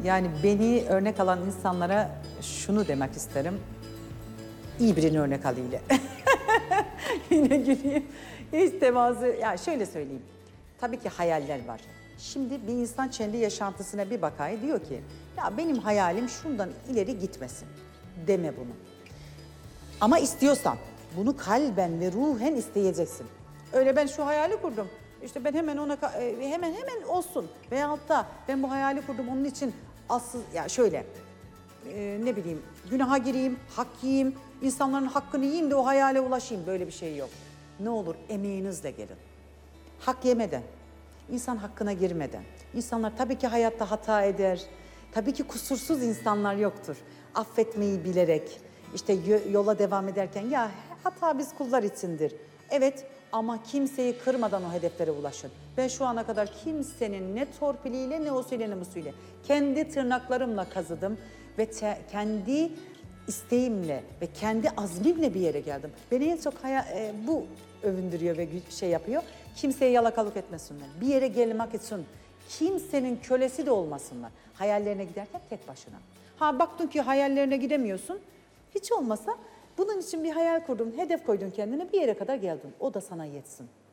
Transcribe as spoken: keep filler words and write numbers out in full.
Yani beni örnek alan insanlara şunu demek isterim. İyi birini örnek al ile. Yine güleyim. Hiç teması, ya şöyle söyleyeyim. Tabii ki hayaller var. Şimdi bir insan kendi yaşantısına bir bakay diyor ki ya benim hayalim şundan ileri gitmesin. Deme bunu. Ama istiyorsan bunu kalben ve ruhen isteyeceksin. Öyle ben şu hayali kurdum. İşte ben hemen ona hemen hemen olsun. Veyahut da ben bu hayali kurdum onun için asıl ya şöyle e, ne bileyim günaha gireyim, hak yiyeyim, insanların hakkını yiyeyim de o hayale ulaşayım. Böyle bir şey yok. Ne olur emeğinizle gelin. Hak yemeden, insan hakkına girmeden. İnsanlar tabii ki hayatta hata eder. Tabii ki kusursuz insanlar yoktur. Affetmeyi bilerek, işte yola devam ederken ya hata biz kullar içindir. Evet ama kimseyi kırmadan o hedeflere ulaşın. Ben şu ana kadar kimsenin ne torpiliyle ne o suyla ne bu suyla kendi tırnaklarımla kazıdım ve kendi isteğimle ve kendi azmimle bir yere geldim. Beni en çok e, bu övündürüyor ve şey yapıyor. Kimseye yalakalık etmesinler. Bir yere gelmek için kimsenin kölesi de olmasınlar. Hayallerine giderken tek başına. Ha baktın ki hayallerine gidemiyorsun. Hiç olmasa bunun için bir hayal kurdun, hedef koydun kendine bir yere kadar geldin. O da sana yetsin.